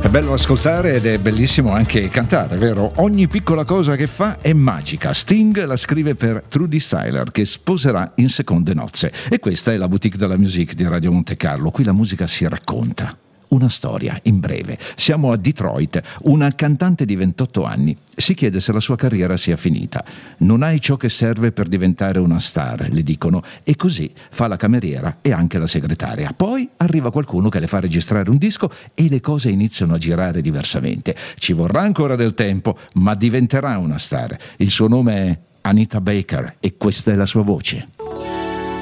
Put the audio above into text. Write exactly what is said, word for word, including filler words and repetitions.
È bello ascoltare ed è bellissimo anche cantare, vero? Ogni piccola cosa che fa è magica. Sting la scrive per Trudy Styler, che sposerà in seconde nozze. E questa è la boutique della music di Radio Monte Carlo. Qui la musica si racconta. Una storia, in breve. Siamo a Detroit. Una cantante di ventotto anni si chiede se la sua carriera sia finita. Non hai ciò che serve per diventare una star, le dicono, e così fa la cameriera e anche la segretaria. Poi arriva qualcuno che le fa registrare un disco e le cose iniziano a girare diversamente. Ci vorrà ancora del tempo, ma diventerà una star. Il suo nome è Anita Baker e questa è la sua voce.